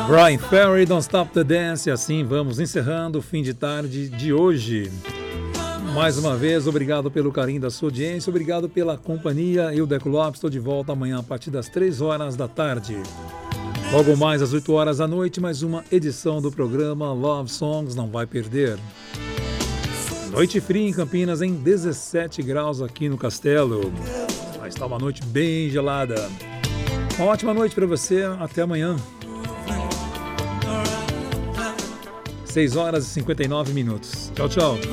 Brian Ferry, Don't Stop the Dance. E assim vamos encerrando o fim de tarde de hoje. Mais uma vez, obrigado pelo carinho da sua audiência, obrigado pela companhia. Eu, Deco Lopes, estou de volta amanhã a partir das 3 horas da tarde. Logo mais às 8 horas da noite, mais uma edição do programa Love Songs, não vai perder. Noite fria em Campinas, em 17 graus aqui no Castelo. Vai estar uma noite bem gelada. Uma ótima noite para você, até amanhã. 6 horas e 59 minutos. Tchau, tchau.